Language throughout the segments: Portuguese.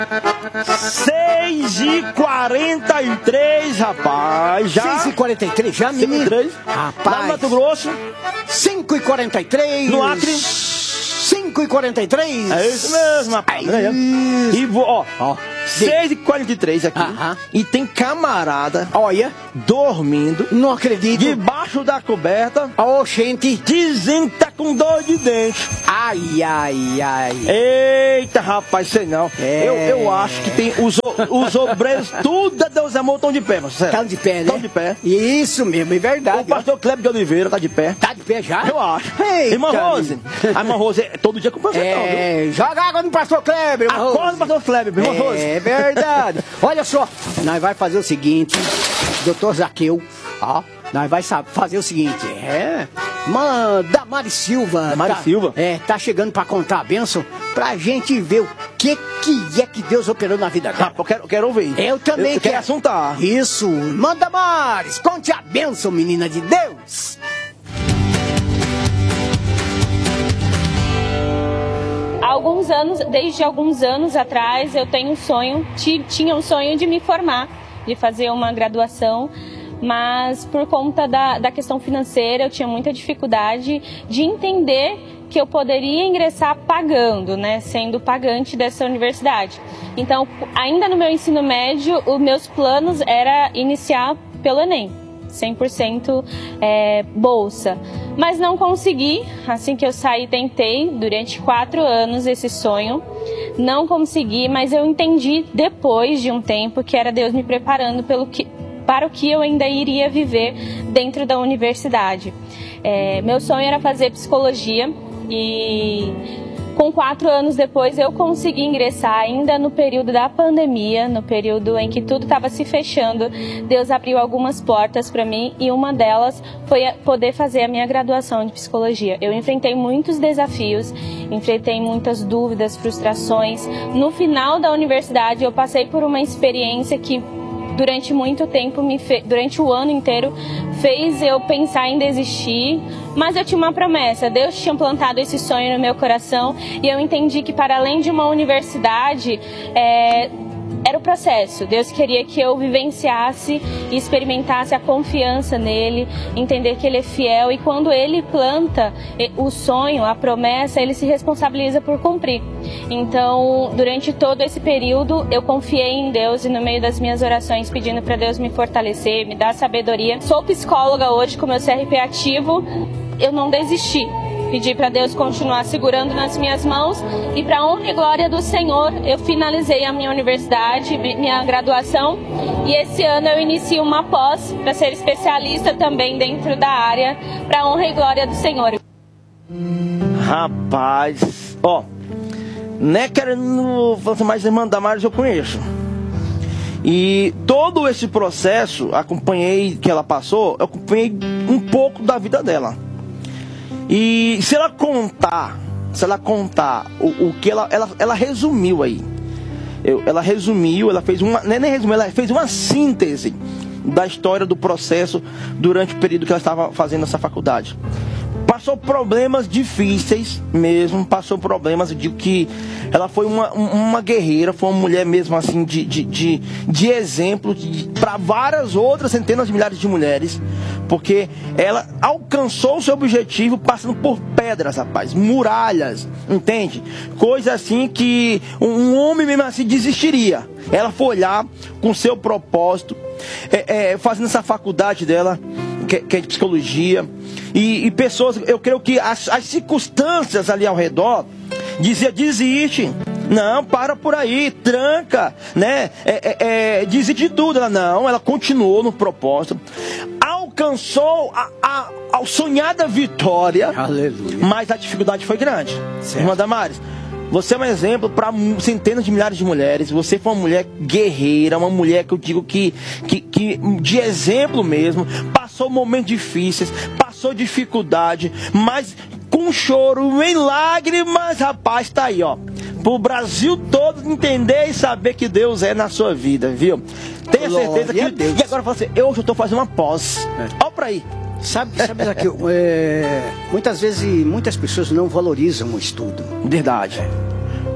6h43, rapaz. Já 6h43, já, menino? Rapaz. Lá no Mato Grosso. 5h43. No Acre. 5h43. É isso mesmo, rapaz. E vou, ó. 6h43 aqui. E tem camarada. Olha. Dormindo. Não acredito. Debaixo da coberta. Ô, gente. Dizendo que tá com dor de dente. Ai, ai, ai. Eita, rapaz, sei não. Eu acho que tem os obreiros, tudo, Deus amor, estão de pé, mas estão de pé, né? Estão de pé. Isso mesmo, é verdade. O pastor Kleber de Oliveira tá de pé. Tá de pé já? Eu acho. Eita, irmã Rose. A irmã Rose todo dia com o pastor. Joga água no pastor Kleber, irmã Rose. Acorda no pastor Kleber, irmã Rose. É verdade. Olha só, nós vai fazer o seguinte, doutor Zaqueu, ó. Nós vai fazer o seguinte, Damares Silva. Damares Silva? Tá chegando pra contar a bênção pra gente ver o que é que Deus operou na vida dela. Eu quero ouvir. Eu também quero assuntar. Isso, manda Damares, conte a bênção, menina de Deus. Desde alguns anos atrás, eu tenho tinha um sonho de me formar, de fazer uma graduação. Mas por conta da questão financeira, eu tinha muita dificuldade de entender que eu poderia ingressar pagando, né, sendo pagante dessa universidade. Então, ainda no meu ensino médio, os meus planos era iniciar pelo Enem, 100% bolsa. Mas não consegui, assim que eu saí, tentei durante 4 anos esse sonho. Não consegui, mas eu entendi depois de um tempo que era Deus me preparando para o que eu ainda iria viver dentro da universidade. Meu sonho era fazer psicologia e com 4 anos depois eu consegui ingressar ainda no período da pandemia, no período em que tudo estava se fechando. Deus abriu algumas portas para mim e uma delas foi poder fazer a minha graduação de psicologia. Eu enfrentei muitos desafios, enfrentei muitas dúvidas, frustrações. No final da universidade eu passei por uma experiência que durante muito tempo, durante o ano inteiro, fez eu pensar em desistir, mas eu tinha uma promessa. Deus tinha plantado esse sonho no meu coração e eu entendi que para além de uma universidade, era o processo. Deus queria que eu vivenciasse e experimentasse a confiança nele, entender que ele é fiel e quando ele planta o sonho, a promessa, ele se responsabiliza por cumprir. Então, durante todo esse período, eu confiei em Deus e no meio das minhas orações pedindo para Deus me fortalecer, me dar sabedoria. Sou psicóloga hoje com meu CRP ativo, eu não desisti. Pedi para Deus continuar segurando nas minhas mãos e para a honra e glória do Senhor, eu finalizei a minha universidade, minha graduação e esse ano eu inicio uma pós para ser especialista também dentro da área, para a honra e glória do Senhor. Rapaz, né, querendo falar mais irmã Damares, eu conheço. E todo esse processo, acompanhei que ela passou, eu acompanhei um pouco da vida dela. E se ela contar o que ela resumiu aí. Ela resumiu, ela fez uma, nem resumiu, ela fez uma síntese da história do processo durante o período que ela estava fazendo essa faculdade. Passou problemas difíceis mesmo, passou problemas de que ela foi uma guerreira, foi uma mulher mesmo assim de exemplo para várias outras centenas de milhares de mulheres, porque ela alcançou o seu objetivo passando por pedras, rapaz, muralhas, entende? Coisa assim que um homem mesmo assim desistiria. Ela foi olhar com seu propósito, fazendo essa faculdade dela, que é de psicologia, e pessoas, eu creio que as circunstâncias ali ao redor dizia: desiste, não, para por aí, tranca, né? Desiste de tudo. Ela continuou no propósito, alcançou a sonhada vitória. Aleluia. Mas a dificuldade foi grande. Irmã Damares, você é um exemplo para centenas de milhares de mulheres. Você foi uma mulher guerreira, uma mulher que eu digo que de exemplo mesmo. Passou momentos difíceis, passou dificuldade, mas com choro, em lágrimas, rapaz, tá aí, pro Brasil todo entender e saber que Deus é na sua vida, viu? Tenha certeza que... E agora fala assim: eu já tô fazendo uma pós. Olha pra aí. Sabe aqui, muitas vezes muitas pessoas não valorizam o estudo. Verdade.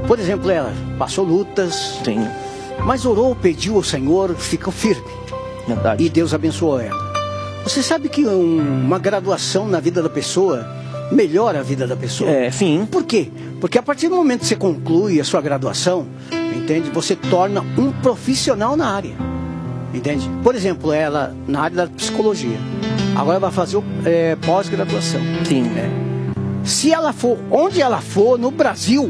Por exemplo, ela passou lutas, Sim, mas orou, pediu ao Senhor, ficou firme. verdade. E Deus abençoou ela. Você sabe que uma graduação na vida da pessoa melhora a vida da pessoa? Sim. Por quê? Porque a partir do momento que você conclui a sua graduação, entende? Você torna um profissional na área, entende? Por exemplo, ela na área da psicologia, agora vai fazer pós-graduação. Sim. Se ela for, onde ela for no Brasil,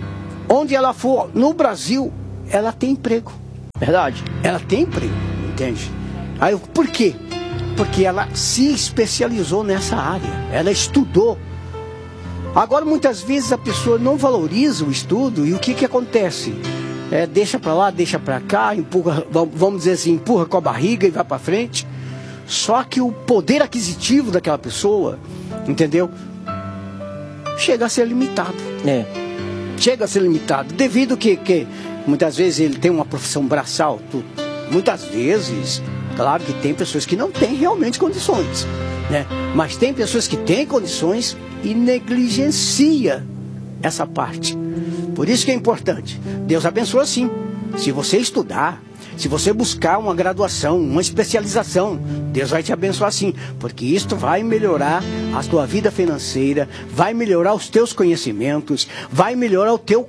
ela tem emprego. Verdade. Ela tem emprego, entende? Aí, por quê? Porque ela se especializou nessa área, ela estudou. Agora, muitas vezes a pessoa não valoriza o estudo e o que acontece? Deixa para lá, deixa para cá, empurra, vamos dizer assim, empurra com a barriga e vai para frente. Só que o poder aquisitivo daquela pessoa, entendeu? Chega a ser limitado. Chega a ser limitado, devido que muitas vezes ele tem uma profissão braçal. Muitas vezes, claro que tem pessoas que não têm realmente condições, né? Mas tem pessoas que têm condições e negligencia essa parte. Por isso que é importante. Deus abençoa sim. Se você estudar, se você buscar uma graduação, uma especialização, Deus vai te abençoar sim, porque isto vai melhorar a tua vida financeira, vai melhorar os teus conhecimentos, vai melhorar o teu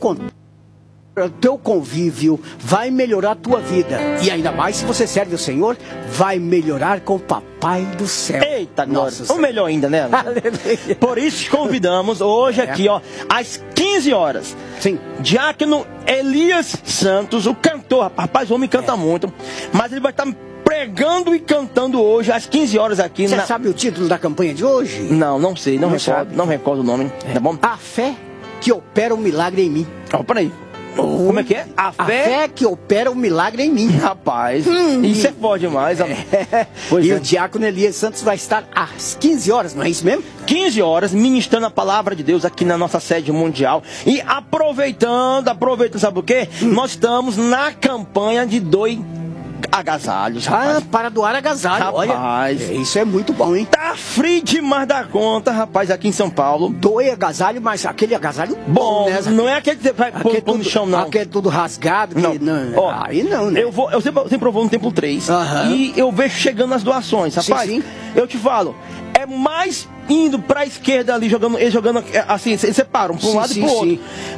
convívio, vai melhorar a tua vida. E ainda mais se você serve o Senhor, vai melhorar com o Papai do Céu. Eita, nossa. Ou melhor ainda, né? Aleluia. Por isso te convidamos hoje aqui, ó, às 15 horas. Sim. Diácono Elias Santos, o cantor, rapaz, o homem canta muito, mas ele vai estar pregando e cantando hoje às 15 horas aqui. Você sabe o título da campanha de hoje? Não sei, não sabe? não recordo o nome, tá bom? A fé que opera o milagre em mim. Ó, peraí. Como é que é? A fé que opera o milagre em mim. Rapaz, isso é forte demais. O diácono Elias Santos vai estar às 15 horas, não é isso mesmo? 15 horas, ministrando a palavra de Deus aqui na nossa sede mundial. E aproveitando, sabe o quê? Nós estamos na campanha de doe agasalhos. Rapaz. Para doar agasalho, rapaz. Olha. Isso é muito bom, hein? Tá frio demais da conta, rapaz, aqui em São Paulo. Doe agasalho, mas aquele agasalho bom, né? Não é aquele que você vai pôr no chão, não. Aquele tudo rasgado. Não. Ó, aí não, né? Eu sempre vou no Templo 3 e eu vejo chegando as doações, rapaz. Sim. Eu te falo, é mais indo pra esquerda ali, eles jogando assim, eles separam pra um lado e pro outro.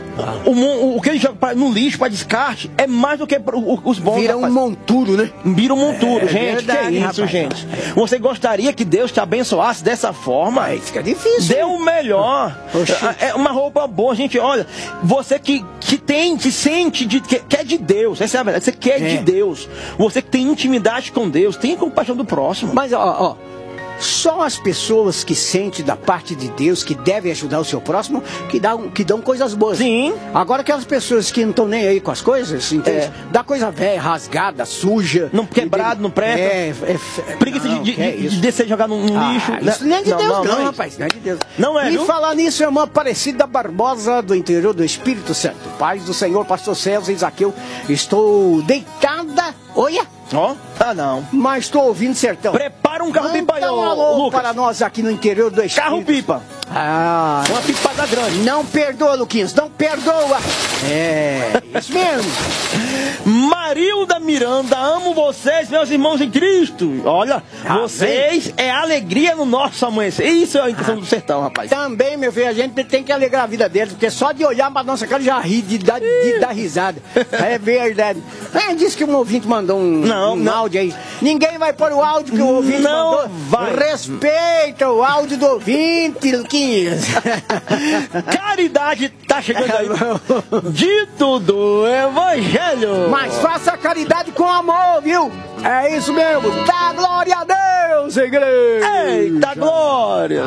O que eles jogam no lixo, pra descarte, é mais do que os bons. Vira um monturo, né? Vira um monturo, gente. Verdade, que é isso, rapaz, gente? Você gostaria que Deus te abençoasse dessa forma? Fica difícil. Dê o melhor. É uma roupa boa, gente. Olha, você que sente que é de Deus, essa é a verdade. Você quer de Deus. Você que tem intimidade com Deus, tenha compaixão do próximo. Mas, ó. Só as pessoas que sentem da parte de Deus que devem ajudar o seu próximo que dão coisas boas. Sim. Agora aquelas pessoas que não estão nem aí com as coisas, entende? Dá coisa velha, rasgada, suja. Não quebrado, não presta. Preguiça de descer e jogar no lixo. Isso não é de Deus, não, rapaz. Não é de Deus. Não é, E falar nisso, irmã Aparecida Barbosa, do interior do Espírito Santo. Paz do Senhor, pastor César e Zaqueu. Estou deitada. Olha. Ó, não. Mas estou ouvindo sertão. Prepara um carro-pipa aí, Lucas. Para nós aqui no interior do Espírito. Carro-pipa. Uma pipada grande. Não perdoa, Luquinhas, não perdoa. Isso mesmo. Marilda Miranda, amo vocês, meus irmãos em Cristo. Olha, vocês é alegria no nosso amanhecer. Isso é a intenção do sertão, rapaz. Também, meu filho, a gente tem que alegrar a vida deles, porque só de olhar pra nossa cara já ri de dar risada. É verdade. Diz que um ouvinte mandou um áudio aí. Ninguém vai pôr o áudio que o ouvinte mandou. Vai. Respeita o áudio do ouvinte, Luquinhas. Caridade tá chegando aí. Dito do Evangelho. Mas faça caridade com amor, viu? É isso mesmo. Dá glória a Deus, igreja. Eita glória.